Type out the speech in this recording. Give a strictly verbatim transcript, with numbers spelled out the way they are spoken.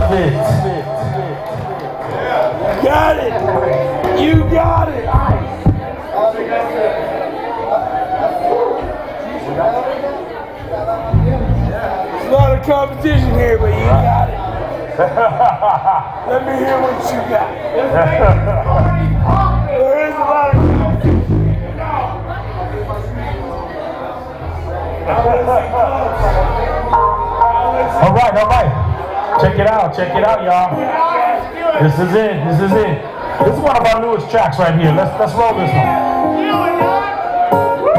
Love it. Got it. You got it. There's a lot of competition here, but you got it. Let me hear what you got. There is a lot of competition. All right, all right. Check it out, check it out, y'all. This is it, this is it. This is one of our newest tracks right here. Let's let's roll this one.